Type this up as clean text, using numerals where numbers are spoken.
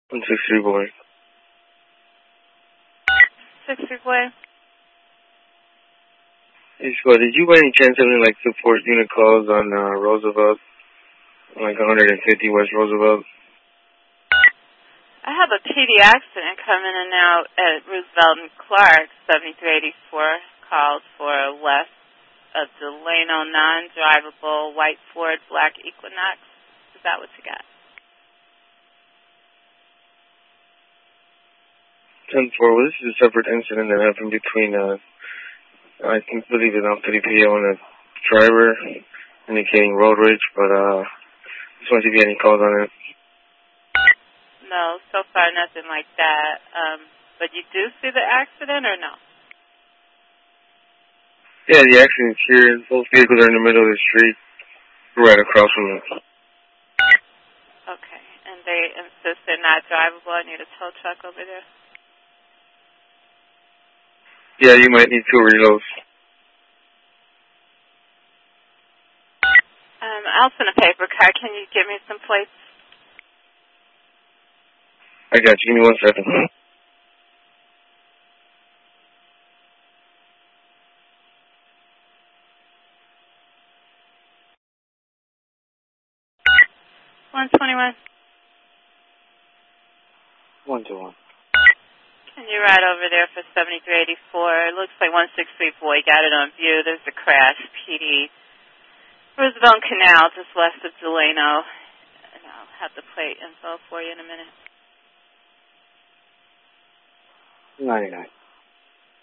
163 boy. 63 boy. Hey, Scott, did you by any chance have any, like, support unit calls on Roosevelt? Like 150 West Roosevelt? I have a PD accident coming in now at Roosevelt and Clark, 7384, calls for west of Delano, non-drivable, white Ford, black Equinox. Is that what you got? 10-4, well, this is a separate incident that happened between, I believe it's on 30 p.m. on a driver indicating road rage, but, just wanted to get any calls on it. No, so far nothing like that. But you do see the accident or no? Yeah, the accident's here. Both vehicles are in the middle of the street, right across from me. Okay, and they insist they're not drivable. I need a tow truck over there. Yeah, you might need 2 reloads. I'll send a paper car. Can you give me some plates? I got you. Give me 1 second. $121. 121. Can you ride over there for 7384? It looks like 163 boy got it on view. There's a crash. PD. Roosevelt Canal, just west of Delano. And I'll have the plate info for you in a minute. 99.